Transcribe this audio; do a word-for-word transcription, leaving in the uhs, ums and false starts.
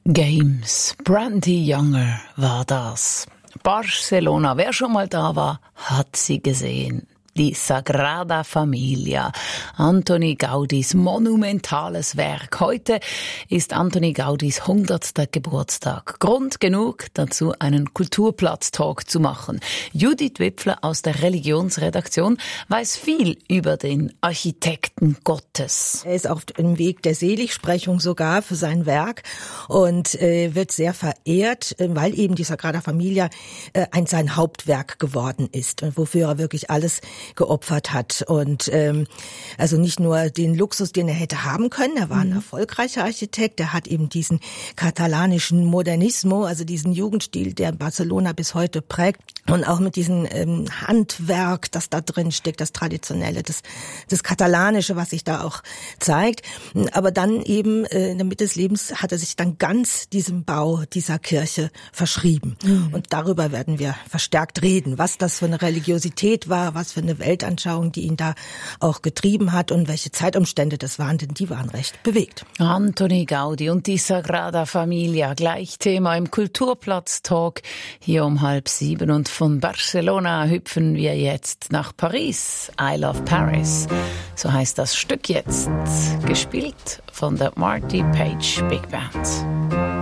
Games. Brandy Younger war das. Barcelona, wer schon mal da war, hat sie gesehen. Die Sagrada Familia, Antoni Gaudis monumentales Werk. Heute ist Antoni Gaudis hundertster Geburtstag. Grund genug, dazu einen Kulturplatz-Talk zu machen. Judith Wipfler aus der Religionsredaktion weiß viel über den Architekten Gottes. Er ist auf dem Weg der Seligsprechung sogar für sein Werk und äh, wird sehr verehrt, äh, weil eben die Sagrada Familia äh, ein sein Hauptwerk geworden ist und wofür er wirklich alles geopfert hat. Und ähm, also nicht nur den Luxus, den er hätte haben können, er war ein erfolgreicher Architekt, er hat eben diesen katalanischen Modernismo, also diesen Jugendstil, der Barcelona bis heute prägt, und auch mit diesem ähm, Handwerk, das da drin steckt, das Traditionelle, das, das Katalanische, was sich da auch zeigt. Aber dann eben äh, in der Mitte des Lebens hat er sich dann ganz diesem Bau dieser Kirche verschrieben. Mhm. Und darüber werden wir verstärkt reden, was das für eine Religiosität war, was für eine Weltanschauung, die ihn da auch getrieben hat und welche Zeitumstände das waren, denn die waren recht bewegt. Antoni Gaudi und die Sagrada Familia, gleich Thema im Kulturplatz-Talk hier um halb sieben. Und von Barcelona hüpfen wir jetzt nach Paris. I Love Paris, so heißt das Stück jetzt, gespielt von der Marty Page Big Band.